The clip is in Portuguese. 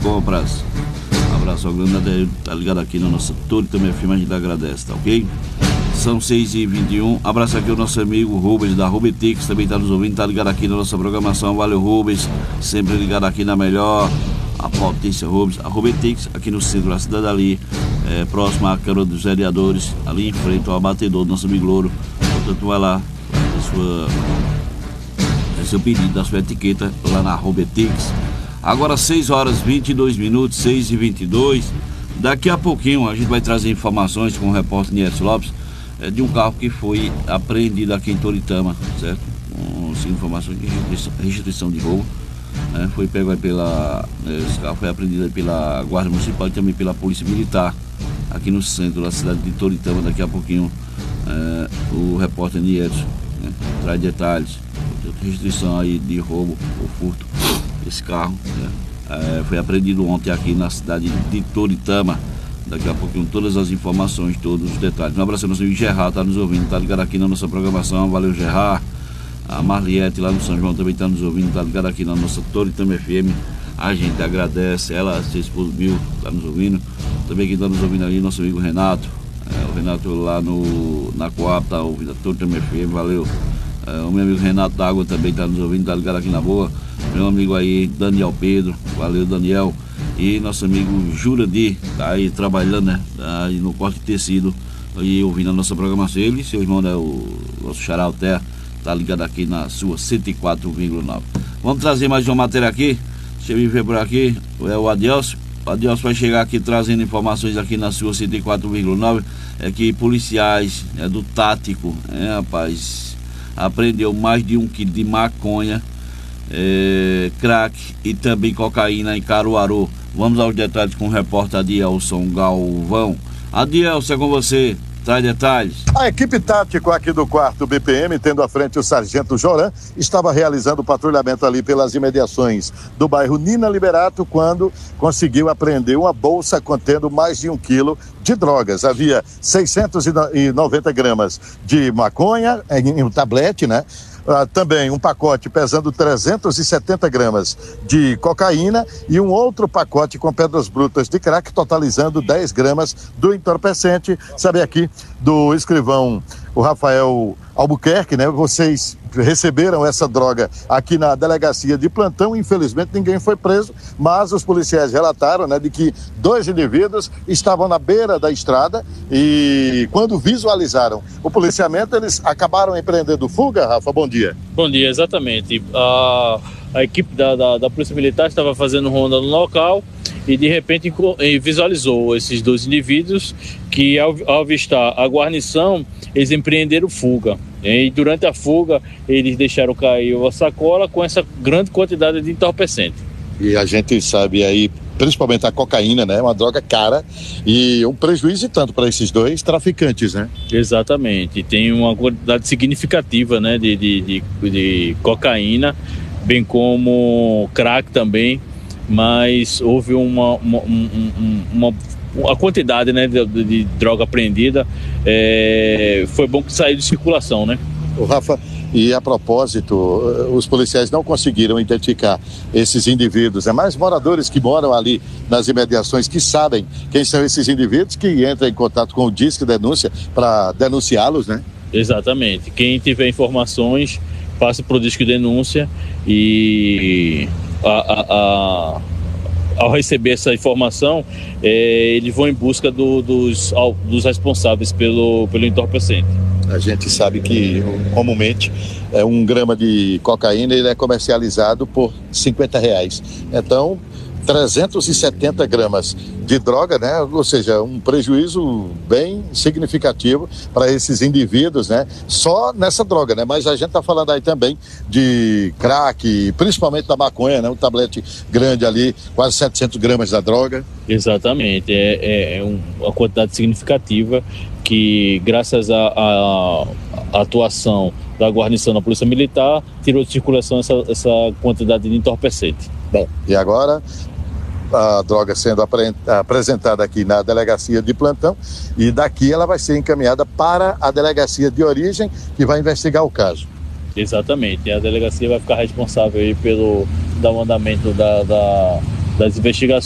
Compras. Abraço ao grande, tá ligado aqui na nossa Torre também, firma, a gente agradece, tá ok? São 6h21. Abraço aqui o nosso amigo Rubens da Rubetix, também tá nos ouvindo, tá ligado aqui na nossa programação. Valeu, Rubens, sempre ligado aqui na melhor, a potência Rubens, a Rubetix, aqui no centro da cidade ali, próximo à Câmara dos Vereadores, ali em frente ao abatedor do nosso amigo Louro. Portanto, vai lá, seu pedido da sua etiqueta lá na Rubetix. Agora 6h22, 6h22. Daqui a pouquinho a gente vai trazer informações com o repórter Nietzsche Lopes de um carro que foi apreendido aqui em Toritama, certo? Com informações de restituição de roubo. Foi pego aí esse carro foi apreendido pela Guarda Municipal e também pela Polícia Militar aqui no centro da cidade de Toritama. Daqui a pouquinho o repórter Nietzsche traz detalhes. Restituição aí de roubo ou furto. Esse carro foi apreendido ontem aqui na cidade de Toritama. Daqui a pouquinho todas as informações, todos os detalhes. Um abraço ao nosso amigo Gerard, tá nos ouvindo, tá ligado aqui na nossa programação. Valeu, Gerard. A Marliette lá no São João também tá nos ouvindo, tá ligado aqui na nossa Toritama FM. A gente agradece, ela, seu esposo Mil, tá nos ouvindo. Também quem tá nos ouvindo ali, nosso amigo Renato. O Renato lá na Coab, tá ouvindo a Toritama FM, valeu. O meu amigo Renato da Água também tá nos ouvindo, tá ligado aqui na boa. Meu amigo aí, Daniel Pedro, valeu, Daniel. E nosso amigo Jurandir, tá aí trabalhando, né? Tá aí no corte de tecido e ouvindo a nossa programação. Ele, seu irmão, né? O nosso Xará Alter, tá ligado aqui na sua 104,9. Vamos trazer mais uma matéria aqui. Deixa eu ver por aqui. É o Adelso. O Adelso vai chegar aqui trazendo informações aqui na sua 104,9. É que policiais do Tático, rapaz, apreendeu mais de 1 quilo de maconha, crack e também cocaína em Caruaru. Vamos aos detalhes com o repórter Adielson Galvão. Adielson, é com você, traz detalhes. A equipe tático aqui do 4º BPM, tendo à frente o sargento Joran, estava realizando patrulhamento ali pelas imediações do bairro Nina Liberato, quando conseguiu apreender uma bolsa contendo mais de 1 quilo de drogas. Havia 690 gramas de maconha em um tablete, né? Também um pacote pesando 370 gramas de cocaína e um outro pacote com pedras brutas de crack, totalizando 10 gramas do entorpecente. Sabe aqui do escrivão, o Rafael Albuquerque, né? Vocês receberam essa droga aqui na delegacia de plantão. Infelizmente ninguém foi preso, mas os policiais relataram, né, de que 2 indivíduos estavam na beira da estrada e quando visualizaram o policiamento, eles acabaram empreendendo fuga. Rafa, bom dia. Bom dia, exatamente. A equipe da Polícia Militar estava fazendo ronda no local e de repente visualizou esses 2 indivíduos que, ao avistar a guarnição, eles empreenderam fuga. E durante a fuga, eles deixaram cair a sacola com essa grande quantidade de entorpecente. E a gente sabe aí, principalmente a cocaína, né? Uma droga cara e um prejuízo e tanto para esses 2 traficantes, né? Exatamente. Tem uma quantidade significativa, né, de cocaína, bem como crack também, mas houve a quantidade, né, de droga apreendida, foi bom que saiu de circulação, né? O Rafa, e a propósito, os policiais não conseguiram identificar esses indivíduos, mais moradores que moram ali nas imediações que sabem quem são esses indivíduos, que entram em contato com o Disque Denúncia para denunciá-los, né? Exatamente. Quem tiver informações, passe para o Disque Denúncia e ao receber essa informação, eles vão em busca dos responsáveis pelo entorpecente. A gente sabe que comumente 1 grama de cocaína ele é comercializado por R$50. Então, 370 gramas de droga, né? Ou seja, um prejuízo bem significativo para esses indivíduos, né? Só nessa droga, né? Mas a gente está falando aí também de crack, principalmente da maconha, né? Um tablete grande ali, quase 700 gramas da droga. Exatamente, uma quantidade significativa que, graças à atuação da guarnição da Polícia Militar, tirou de circulação essa quantidade de entorpecente. Bom, e agora a droga sendo apresentada aqui na delegacia de plantão e daqui ela vai ser encaminhada para a delegacia de origem, que vai investigar o caso. Exatamente, a delegacia vai ficar responsável aí pelo andamento das investigações.